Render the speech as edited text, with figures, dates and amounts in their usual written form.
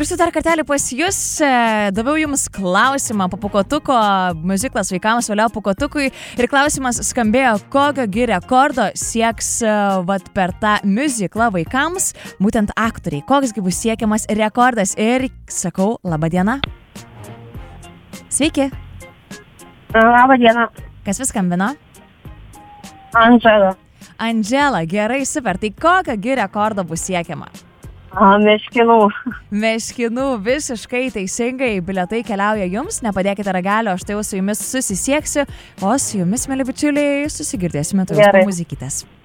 Grįžtu dar kartelį pas jūs, daviau jums klausimą po pukotuko, muziklas vaikams, vėliau pukotukui ir klausimas skambėjo, kokio gi rekordo sieks per tą muziklą vaikams, būtent aktoriai, koks gi bus siekiamas rekordas ir sakau, laba diena. Sveiki. Labą dieną. Kas vis skambino? Andžela. Andžela, gerai, super, tai kokio gi rekordo bus siekiama? Meškinų. Meškinų, visiškai teisingai, bilietai keliauja jums, nepadėkite ragelio, aš tai jau su jumis susisieksiu, o su jumis, mėly bičiuliai, susigirdėsime toliau po muzikytės.